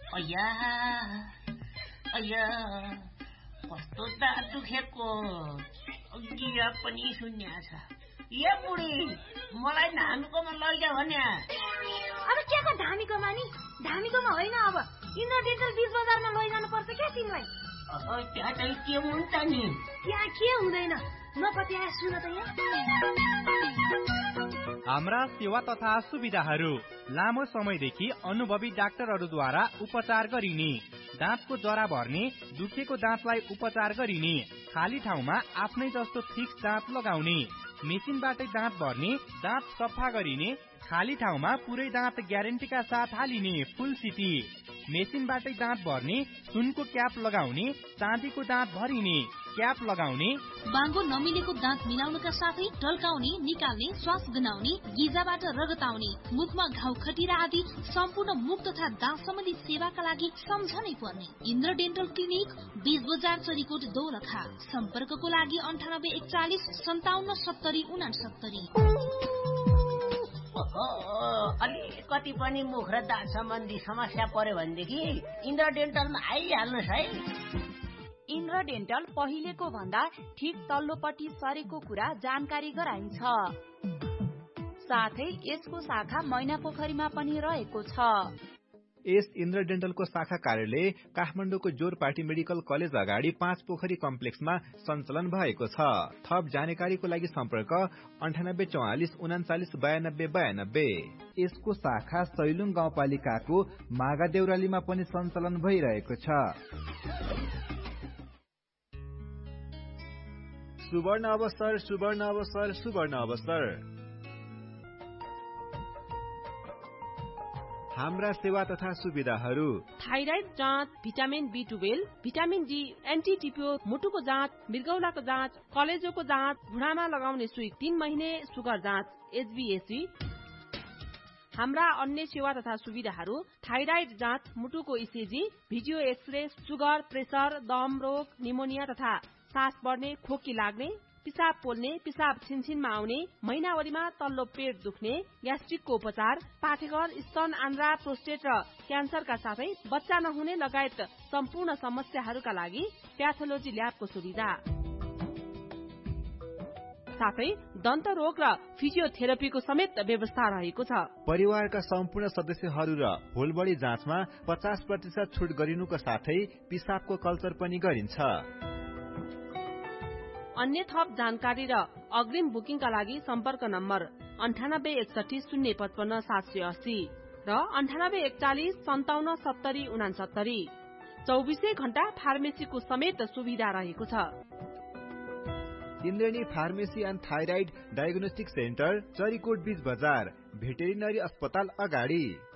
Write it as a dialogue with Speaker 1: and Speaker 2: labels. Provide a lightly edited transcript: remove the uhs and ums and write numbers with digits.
Speaker 1: अय्या अय्या कस्तो दाँत दुखेको गिरा पनि सुन्या छ। ए बुढी मलाई धामीकोमा लैजा भन्या।
Speaker 2: अब के को धामीकोमा नि? धामीकोमा होइन, अब इन्द्र डेन्टल बीच बजारमा लैजानु पर्छ क्या तिमीलाई।
Speaker 1: त्यहाँ चाहिँ के हुन्छ नि?
Speaker 2: त्यहाँ के हुँदैन, म पत्या सुन त यहाँ।
Speaker 3: हाम्रा सेवा तथा सुविधाहरू लामो समयदेखि अनुभवी डाक्टरहरूद्वारा उपचार गरिने, दाँतको जरा भर्ने, दुखेको दाँतलाई उपचार गरिने, खाली ठाउँमा आफ्नै जस्तो फिक्स दाँत लगाउने, मेसिनबाटै दाँत भर्ने, दाँत सफा गरिने, खाली ठाउँमा पुरै दाँत ग्यारेन्टीका साथ हालिने फुल सिटी, मेसिनबाटै दाँत भर्ने, सुनको क्याप लगाउने, चाँदीको दाँत भरिने, क्याप लगाउने,
Speaker 4: बाङ्गो नमिलेको दाँत मिलाउनका साथै ढल्काउने, निकाल्ने, श्वास गनाउने, गिजाबाट रगत आउने, मुखमा घाउ खटिरा आदि सम्पूर्ण मुख तथा दाँत सम्बन्धी सेवाका लागि सम्झनै पर्ने इन्द्र डेन्टल क्लिनिक, बीच बजार, चरीकोट, दोलखा। सम्पर्कको लागि 9841 57 70 69।
Speaker 1: अलिकति पनि मुख र दाँत सम्बन्धी समस्या पर्यो भनेदेखि इन्द्र डेन्टलमा आइहाल्नुहोस् है।
Speaker 5: इन्द्र डेन्टल पहिलेको भन्दा ठिक तल्लोपट्टि सरेको कुरा जानकारी गराइन्छ। साथै यसको शाखा मैनापोखरीमा पनि रहेको छ।
Speaker 6: यस इन्द्र डेन्टलको शाखा कार्यालय काठमाडौँको जोरपाटी मेडिकल कलेज अगाडि 5 पोखरी कम्प्लेक्समा सञ्चालन भएको छ। थप जानकारीको लागि सम्पर्क 9844 39 92 92। यसको शाखा सैलुङ गाउँपालिकाको मागादेउरालीमा पनि सञ्चालन भइरहेको छ। सुवर्ण अवसर, सुवर्ण अवसर, सुवर्ण अवसर। हाम्रा सेवा तथा सुविधाहरू:
Speaker 7: थाइराइड जाँच, vitamin B12, vitamin D, anti टिपियो, मुटुको जाँच, मृगौलाको जाँच, कलेजोको जाँच, घुँडामा लगाउने सुई, 3 महिने सुगर जाँच, HbA1c। हाम्रा अन्य सेवा तथा सुविधाहरू: थाइराइड जाँच, मुटुको ECG, video x-ray, sugar, pressure, दम रोग, निमोनिया तथा सास बढ्ने, खोकी लाग्ने, पिसाब पोल्ने, पिसाब छिनछिनमा आउने, महिनावरीमा तल्लो पेट दुख्ने, ग्यास्ट्रिकको उपचार, पाठेघर, स्तन, आन्द्रा, प्रोस्टेट र क्यान्सरका साथै बच्चा नहुने लगायत सम्पूर्ण समस्याहरूका लागि प्याथोलोजी ल्याबको सुविधा, साथै दन्त रोग र फिजियोथेरापीको समेत व्यवस्था रहेको छ।
Speaker 6: परिवारका सम्पूर्ण सदस्यहरू र होलबडी जाँचमा 50% छुट गरिनुको साथै पिसाबको कल्चर पनि गरिन्छ।
Speaker 7: अन्य थप जानकारी र अग्रिम बुकिङका लागि सम्पर्क नम्बर 9861 055 780 र 9841 57 70 69। 24 घण्टा फार्मेसीको समेत सुविधा रहेको छ।
Speaker 6: इन्द्रेणी pharmacy and thyroid diagnostic centre, Charikot बीच बजार, भेटेरिनरी अस्पताल अगाडि।